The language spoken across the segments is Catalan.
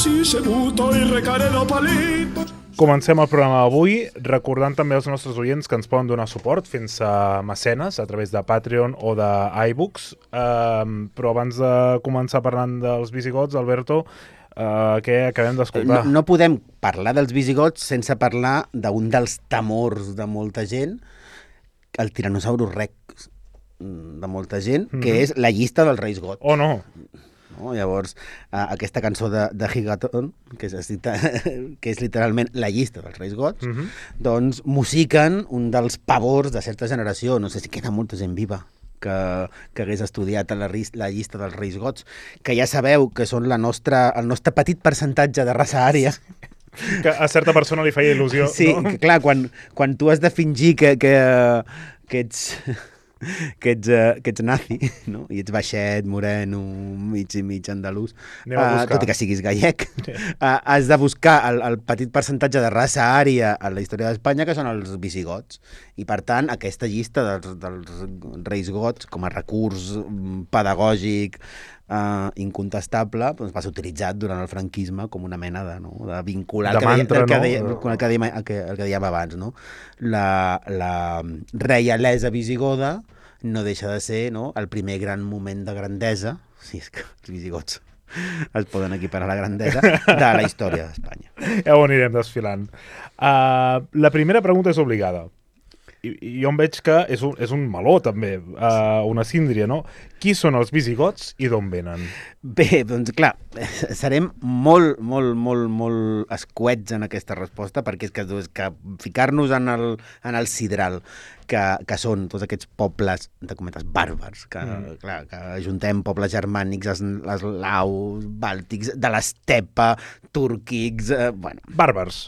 si se muto y recareno palito. Comencem el programa d'avui recordant també als nostres oients que ens poden donar suport fent-se mecenes a través de Patreon o d'iBooks. Però abans de començar parlant dels visigots, Alberto, què acabem d'escoltar? No podem parlar dels visigots sense parlar d'un dels temors de molta gent, el Tyrannosaurus Rex de molta gent, que és la llista dels reis gots. Oh, no! Llavors, aquesta cançó de Gigaton, que és literalment la llista dels reis gots, doncs musiquen un dels pavors de certa generació. No sé si queda molta gent viva que hagués estudiat la llista dels reis gots, que ja sabeu que són el nostre petit percentatge de raça ària. Que a certa persona li feia il·lusió. Sí, no? Que clar, quan tu has de fingir que ets... que ets nazi, no? I ets baixet, moreno, mig andalús, tot i que siguis gallec, has de buscar el petit percentatge de raça ària en la història d'Espanya, que són els visigots. I, per tant, aquesta llista dels reis gots, com a recurs pedagògic incontestable, doncs va ser utilitzat durant el franquisme com una mena de vincular el que dèiem abans. No? La reialesa visigoda no deixa de ser el primer gran moment de grandesa, si és que els visigots es poden equiparar a la grandesa, de la història d'Espanya. Ja ho anirem desfilant. La primera pregunta és obligada. I jo em veig que és un meló, també, una síndria, no? Qui són els visigots i d'on venen? Bé, doncs clar, serem molt escuets en aquesta resposta, perquè és que ficar-nos en el sidral, que són tots aquests pobles, entre cometes, bàrbars, que ajuntem pobles germànics, eslaus, bàltics, de l'estepa, túrquics... Bàrbars.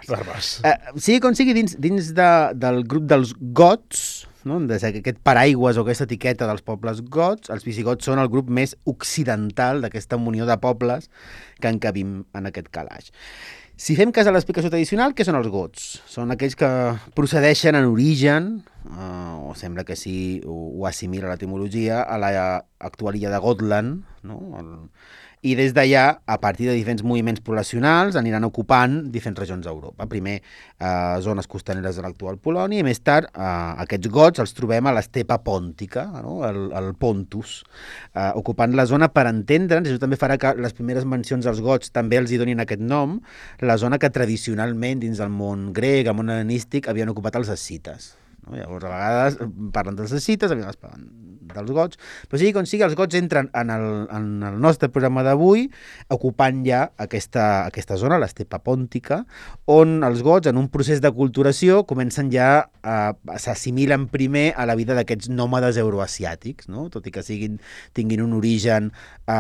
Sigui com sigui, dins del grup dels gots, no? Aquest paraigües o aquesta etiqueta dels pobles gots, els visigots són el grup més occidental d'aquesta unió de pobles que encabim en aquest calaix. Si fem cas a l'explicació tradicional, què són els gots? Són aquells que procedeixen en origen, o sembla que sí, ho assimila l'etimologia, a l'actual illa de Gotland, no? I des d'allà, a partir de diferents moviments poblacionals, aniran ocupant diferents regions d'Europa. Primer, zones costaneres de l'actual Polònia, i més tard, aquests gots els trobem a l'estepa pòntica, no? El Pontus, ocupant la zona, per entendre'ns, això també farà que les primeres mencions als gots també els hi donin aquest nom, la zona que tradicionalment, dins del món grec, el món hel·lenístic, havien ocupat els escites. No? Llavors, a vegades parlen dels escites, a vegades parlen dels gots, però sigui com sigui, els gots entren en el nostre programa d'avui ocupant ja aquesta zona, l'estepa pòntica, on els gots, en un procés d'aculturació, comencen ja s'assimilen primer a la vida d'aquests nòmades euroasiàtics, no? Tot i que tinguin un origen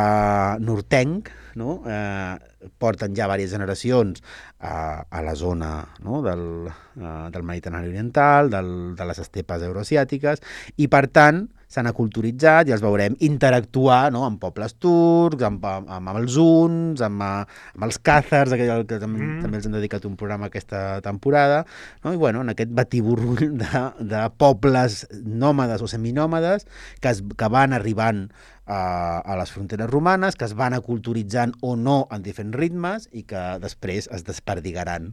nortenc, no? Porten ja diverses generacions a la zona, no? del Mediterrani oriental, de les estepes euroasiàtiques, i per tant s'han aculturitzat i els veurem interactuar, no? Amb pobles turcs, amb els huns, amb els càzars, que també els hem dedicat un programa aquesta temporada, no? I en aquest batiburrull de pobles nòmades o seminòmades que van arribant a les fronteres romanes, que es van aculturitzant o no en diferents ritmes i que després es desperdigaran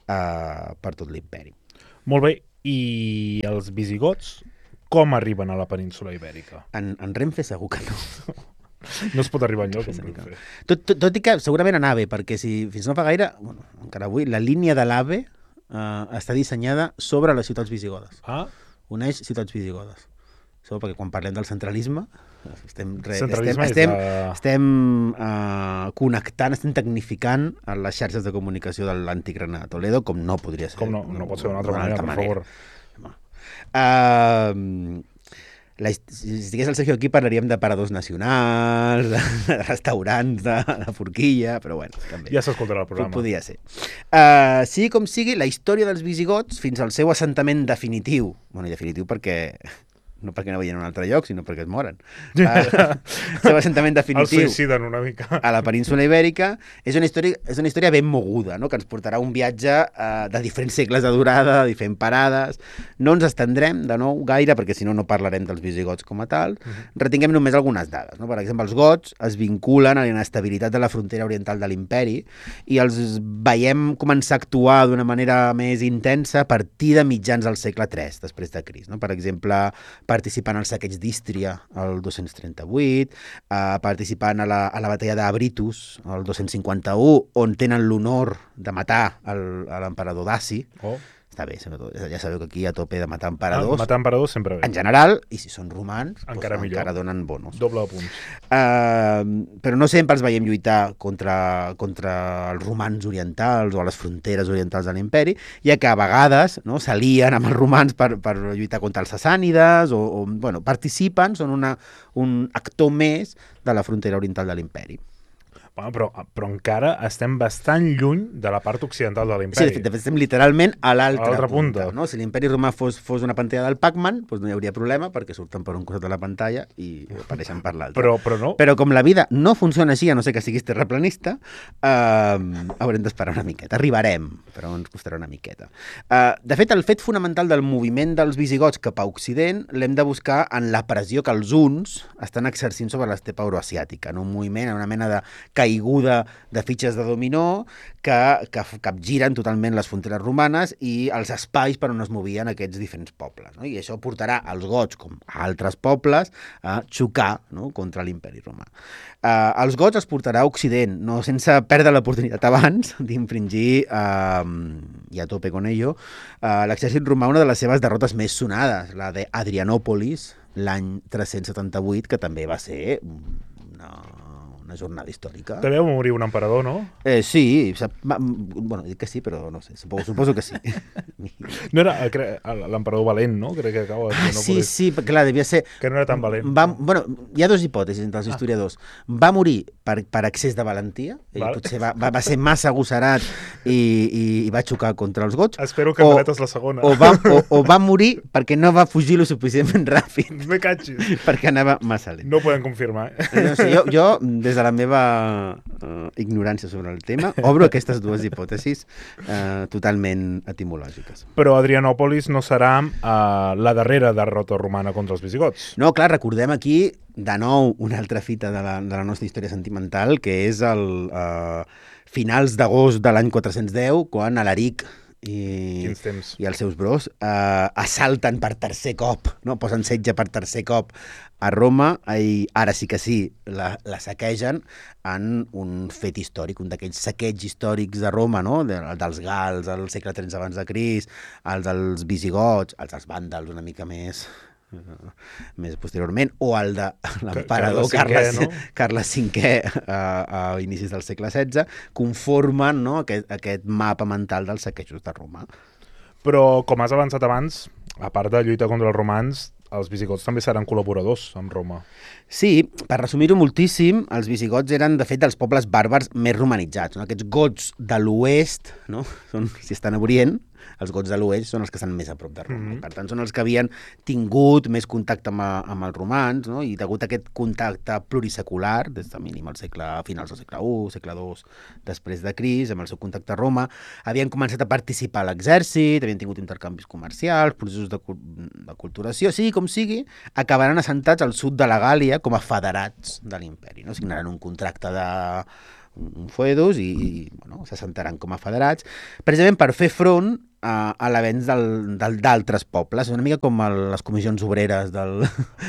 per tot l'imperi. Molt bé, i els visigots com arriben a la península Ibèrica? En Renfe segur que no. No es pot arribar enlloc en Renfe. Tot i que segurament en AVE, perquè fins no fa gaire, encara avui, la línia de l'AVE està dissenyada sobre les ciutats visigodes. Uneix ciutats visigodes. Segur, perquè quan parlem del centralisme estem connectant, estem tecnificant les xarxes de comunicació de l'antic Regne de Toledo, com no podria ser. Com no pot ser d'una altra manera, per favor. Si estigués el Sergio aquí parlaríem de paradors nacionals, de restaurants, de forquilla, però també. Ja s'escoltarà el programa. Podria ser. Sigui com sigui, la història dels visigots fins al seu assentament definitiu, i definitiu perquè no perquè no veien un altre lloc, sinó perquè es moren. Seu assentament definitiu. El suïciden una mica. A la península Ibèrica. És una història ben moguda, no? Que ens portarà un viatge de diferents segles de durada, de diferents parades. No ens estendrem de nou gaire, perquè si no, no parlarem dels visigots com a tal. Retinguem només algunes dades. No? Per exemple, els gots es vinculen a la inestabilitat de la frontera oriental de l'imperi i els veiem començar a actuar d'una manera més intensa a partir de mitjans del segle III després de Crist. No? Per exemple, participant al saqueig d'Ístria el 238, participant a la batalla d'Abritus el 251, on tenen l'honor de matar a l'emperador Daci. Està bé, ja sabeu que aquí a tope de matar emperadors. Matar emperadors sempre bé. En general, i si són romans, encara donen bonos. Doble de punts. Però no sempre els veiem lluitar contra els romans orientals o a les fronteres orientals de l'imperi, ja que a vegades s'alien amb els romans per lluitar contra els sassànides o participen, són un actor més de la frontera oriental de l'imperi. Bueno, però encara estem bastant lluny de la part occidental de l'imperi. Sí, de fet estem literalment a l'altra punta. No? Si l'imperi romà fos una pantalla del Pac-Man, doncs no hi hauria problema, perquè surten per un costat de la pantalla i apareixen per l'altre. Però no. Però com la vida no funciona així, a no ser que siguis terraplanista, haurem d'esperar una miqueta. Arribarem, però ens costarà una miqueta. De fet, el fet fonamental del moviment dels visigots cap a Occident l'hem de buscar en la pressió que els huns estan exercint sobre l'estepa euroasiàtica, en un moviment, en una mena de caiguda de fitxes de dominó que capgiren totalment les fronteres romanes i els espais per on es movien aquests diferents pobles. No? I això portarà als gots, com a altres pobles, a xocar contra l'imperi romà. Els gots es portarà a Occident, no sense perdre l'oportunitat abans d'infringir, i a tope con ello, l'exèrcit romà una de les seves derrotes més sonades, la d'Adrianòpolis, l'any 378, que també va ser una jornada històrica. També va morir un emperador, no? Sí, bueno, dic que sí, però no sé, suposo que sí. No era l'emperador Valent, no? Crec que acaba de sí, clar, devia ser... Que no era tan valent. Bueno, hi ha dues hipòtesis entre els historiadors. Va morir per excés de valentia, potser va ser massa agosserat i va xocar contra els gots. Espero que maletes la segona. O va morir perquè no va fugir lo suficientment ràpid. Me catxis. Perquè anava massa lent. No ho podem confirmar. No sé, jo, des de la meva ignorància sobre el tema, obro aquestes dues hipòtesis totalment etimològiques. Però Adrianòpolis no serà la darrera derrota romana contra els visigots. No, clar, recordem aquí, de nou, una altra fita de la nostra història sentimental, que és el finals d'agost de l'any 410, quan Alaric i els seus bros assalten per tercer cop, posen setge per tercer cop a Roma, i ara sí que sí, la saquegen en un fet històric, un d'aquells saqueigs històrics de Roma, dels gals al segle XIII abans de Crist, els dels visigots, els dels vàndals una mica més posteriorment, o el de l'emperador Carles V a inicis del segle XVI, conformen aquest mapa mental dels saquejos de Roma. Però, com has avançat abans, a part de lluita contra els romans, els visigots també seran col·laboradors amb Roma. Sí, per resumir-ho moltíssim, els visigots eren, de fet, dels pobles bàrbars més romanitzats. Aquests gots de l'oest, si estan a Orient, els gots de l'oest són els que estan més a prop de Roma. Per tant, són els que havien tingut més contacte amb els romans, i degut a aquest contacte plurisecular, des de mínim al finals del segle I, segle II, després de Crist, amb el seu contacte a Roma, havien començat a participar a l'exèrcit, havien tingut intercanvis comercials, processos de culturació, sigui com sigui, acabaran assentats al sud de la Gàlia com a federats de l'imperi. Signaran un contracte de foedus i s'assentaran com a federats, precisament per fer front a l'avenç d'altres pobles. És una mica com les comissions obreres del...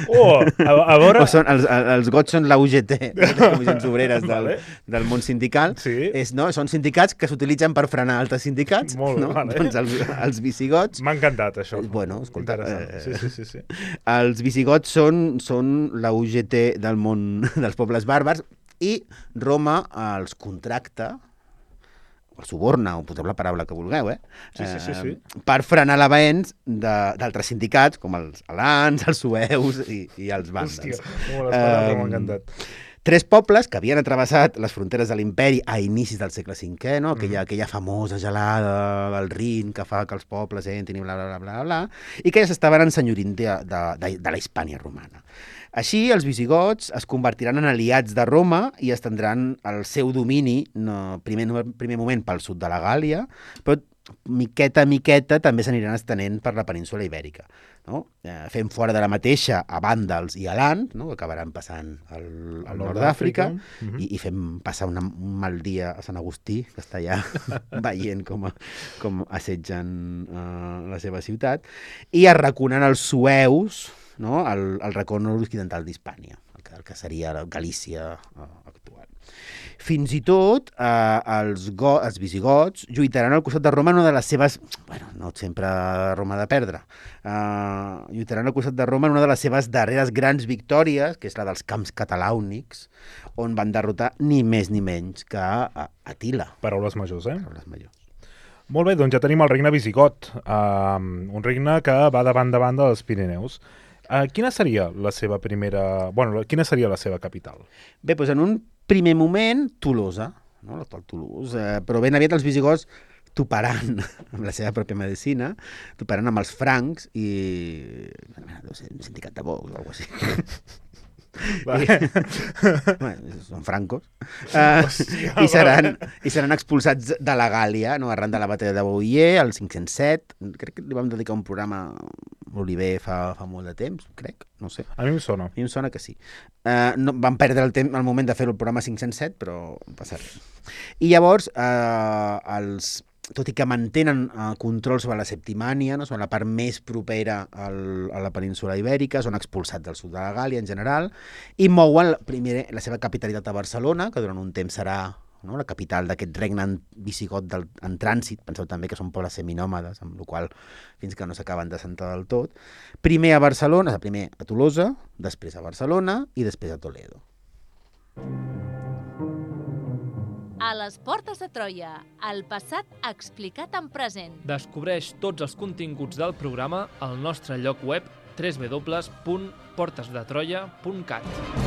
A veure... Els gots són la UGT, les comissions obreres del món sindical. Sí. Són sindicats que s'utilitzen per frenar altres sindicats. Doncs els visigots... M'ha encantat, això. Bueno, escolta... Sí. Els visigots són la UGT del món dels pobles bàrbars i Roma els contracta, o suborna, o poseu la paraula que vulgueu, Sí. per frenar l'avenç d'altres sindicats, com els alans, els sueus i els vàndals. Hòstia, com les paraules m'ha encantat. 3 pobles que havien travessat les fronteres de l'imperi a inicis del segle V, no? Aquella famosa gelada del Rin que fa que els pobles entrin i bla, bla, bla, bla, bla, i que ja s'estaven ensenyorint de la Hispània romana. Així, els visigots es convertiran en aliats de Roma i estendran el seu domini, primer moment pel sud de la Gàlia, però miqueta a miqueta també s'aniran estenent per la península ibèrica, no? Fent fora de la mateixa a vàndals i a l'ant, no? Que acabaran passant al nord d'Àfrica i fent passar un mal dia a Sant Agustí, que està allà veient com assetgen la seva ciutat, i arraconant els sueus, no? al racó nord-occidental d'Hispània, el que seria la Galícia actual. Fins i tot els visigots lluitaran al costat de Roma en una de les seves... Bueno, no sempre Roma de perdre. Lluitaran al costat de Roma en una de les seves darreres grans victòries, que és la dels camps catalàunics, on van derrotar ni més ni menys que Àtila. Paraules majors, eh? Paraules majors. Molt bé, doncs ja tenim el regne visigot, un regne que va de banda a banda dels Pirineus. Quina seria la seva primera... Bueno, quina seria la seva capital? Bé, doncs en un primer moment, Tolosa, no? L'actual Toulouse, però ben aviat els visigots toparan amb la seva pròpia medicina, toparan amb els francs i... no sé, un sindicat de bous o alguna cosa així. Són francos i seran expulsats de la Gàlia, no? Arran de la batalla de Bouillé el 507. Crec que li vam dedicar un programa a l'Oliver fa molt de temps, crec, no sé. A mi em sona. A mi em sona que sí. No, van perdre el moment de fer el programa 507, però no passa res. I llavors tot i que mantenen control sobre la Septimània, no? Sobre la part més propera a la península ibèrica, són expulsats del sud de la Gàlia en general, i mouen la seva capitalitat a Barcelona, que durant un temps serà, no? La capital d'aquest regne visigot en trànsit. Penseu també que són pobles seminòmades, amb la qual fins que no s'acaben de sentar del tot. Primer a Barcelona, primer a Tolosa, després a Barcelona i després a Toledo. A les portes de Troia, el passat explicat en present. Descobreix tots els continguts del programa al nostre lloc web www.portesdetroia.cat.